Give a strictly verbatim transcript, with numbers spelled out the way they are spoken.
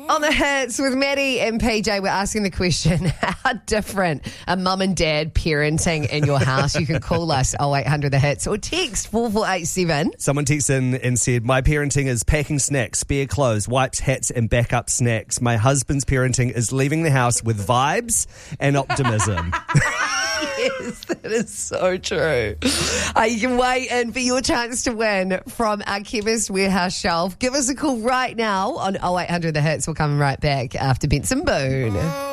On the hits with Maddie and P J, we're asking the question, how different are mum and dad parenting in your house? You can call us oh eight hundred the hits or text four four eight seven. Someone texted in and said, my parenting is packing snacks, spare clothes, wipes, hats and backup snacks. My husband's parenting is leaving the house with vibes and optimism. Yes, that is so true. Uh, you can wait in for your chance to win from our Chemist Warehouse shelf. Give us a call right now on oh eight hundred the hits. We'll come right back after Benson Boone.